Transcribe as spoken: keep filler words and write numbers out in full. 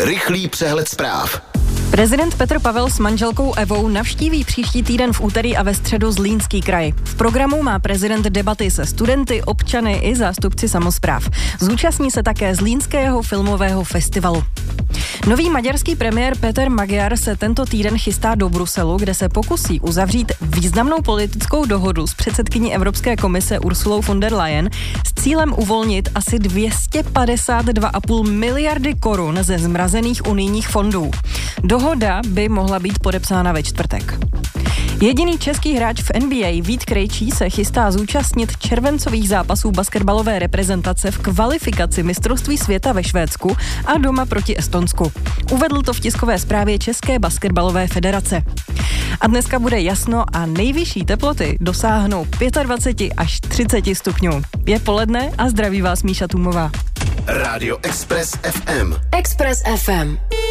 Rychlý přehled zpráv. Prezident Petr Pavel s manželkou Evou navštíví příští týden v úterý a ve středu Zlínský kraj. V programu má prezident debaty se studenty, občany i zástupci samospráv. Zúčastní se také Zlínského filmového festivalu. Nový maďarský premiér Péter Magyar se tento týden chystá do Bruselu, kde se pokusí uzavřít významnou politickou dohodu s předsedkyní Evropské komise Ursulou von der Leyen s cílem uvolnit asi dvě stě padesát dva celá pět miliardy korun ze zmrazených unijních fondů. Dohoda by mohla být podepsána ve čtvrtek. Jediný český hráč v N B A Vít Krejčí se chystá zúčastnit červencových zápasů basketbalové reprezentace v kvalifikaci mistrovství světa ve Švédsku a doma proti Estonsku. Uvedl to v tiskové zprávě České basketbalové federace. A dneska bude jasno a nejvyšší teploty dosáhnou dvacet pět až třicet stupňů. Je poledne a zdraví vás Míša Tůmová. Rádio Express F M. Express F M.